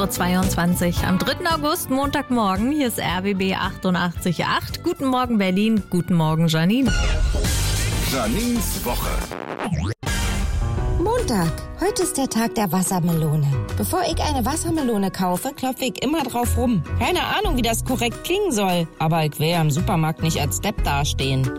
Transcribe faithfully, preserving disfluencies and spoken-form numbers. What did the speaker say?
Uhr zweiundzwanzig am dritten August, Montagmorgen. Hier ist R B B achtundachtzig Komma acht. Guten Morgen Berlin, guten Morgen Janine. Janines Woche. Montag. Heute ist der Tag der Wassermelone. Bevor ich eine Wassermelone kaufe, klopfe ich immer drauf rum. Keine Ahnung, wie das korrekt klingen soll. Aber ich will ja im Supermarkt nicht als Depp dastehen.